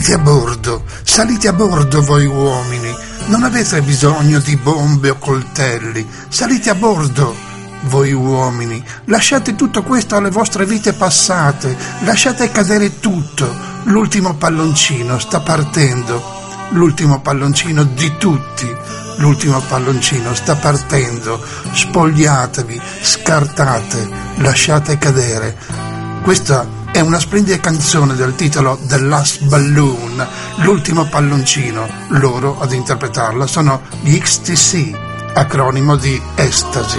salite a bordo voi uomini, non avete bisogno di bombe o coltelli, salite a bordo voi uomini, lasciate tutto questo alle vostre vite passate, lasciate cadere tutto, l'ultimo palloncino sta partendo, l'ultimo palloncino di tutti, l'ultimo palloncino sta partendo, spogliatevi, scartate, lasciate cadere. Questa è una splendida canzone del titolo The Last Balloon, l'ultimo palloncino. Loro ad interpretarla sono gli XTC, acronimo di Ecstasy.